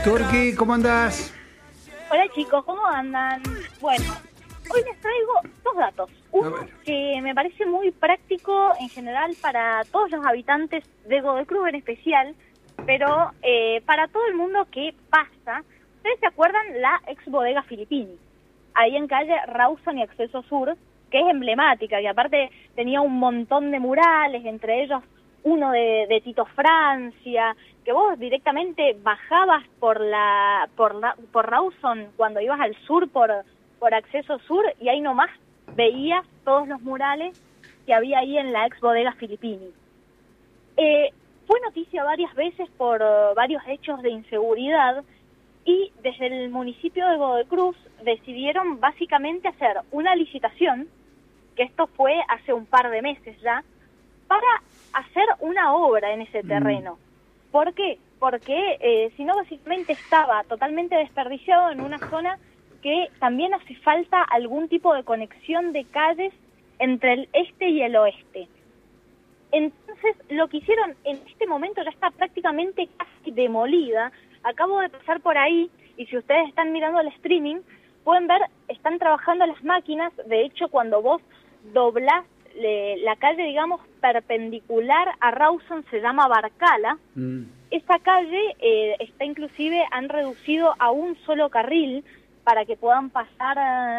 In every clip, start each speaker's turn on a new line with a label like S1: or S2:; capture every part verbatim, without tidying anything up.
S1: Turqui, ¿cómo andás?
S2: Hola chicos, ¿cómo andan? Bueno, hoy les traigo dos datos. Uno que me parece muy práctico en general para todos los habitantes de Godoy Cruz en especial, pero eh, para todo el mundo que pasa. ¿Ustedes se acuerdan la ex bodega Filippini? Ahí en calle Rawson y Acceso Sur, que es emblemática, y aparte tenía un montón de murales, entre ellos uno de, de Tito Francia, que vos directamente bajabas por la por la, por Rawson cuando ibas al sur por por Acceso Sur y ahí nomás veías todos los murales que había ahí en la ex bodega Filippini. Eh, fue noticia varias veces por uh, varios hechos de inseguridad y desde el municipio de Godoy Cruz decidieron básicamente hacer una licitación, que esto fue hace un par de meses ya, para hacer una obra en ese terreno. Mm. ¿Por qué? Porque eh, si no, básicamente estaba totalmente desperdiciado en una zona que también hace falta algún tipo de conexión de calles entre el este y el oeste. Entonces, lo que hicieron en este momento ya está prácticamente casi demolida. Acabo de pasar por ahí y si ustedes están mirando el streaming, pueden ver, están trabajando las máquinas. De hecho, cuando vos doblás Le, la calle, digamos, perpendicular a Rawson se llama Barcala. Mm. Esa calle eh, está inclusive, han reducido a un solo carril para que puedan pasar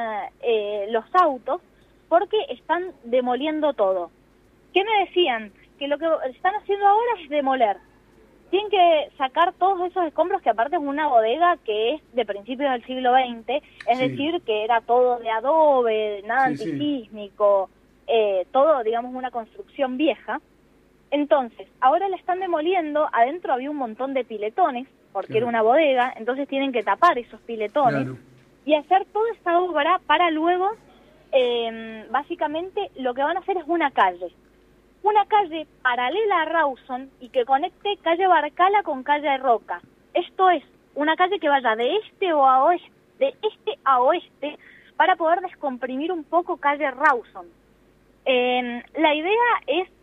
S2: eh, los autos, porque están demoliendo todo. ¿Qué me decían? Que lo que están haciendo ahora es demoler. Tienen que sacar todos esos escombros, que aparte es una bodega que es de principios del siglo veinte, es sí. decir, que era todo de adobe, nada sí, antisísmico, sí. Eh, todo, digamos, una construcción vieja. Entonces, ahora la están demoliendo. Adentro había un montón de piletones, porque claro. era una bodega, entonces tienen que tapar esos piletones claro. y hacer toda esta obra para luego, eh, básicamente, lo que van a hacer es una calle. Una calle paralela a Rawson y que conecte calle Barcala con calle Roca. Esto es, una calle que vaya de este o a oeste, de este a oeste, para poder descomprimir un poco calle Rawson. Eh, la idea es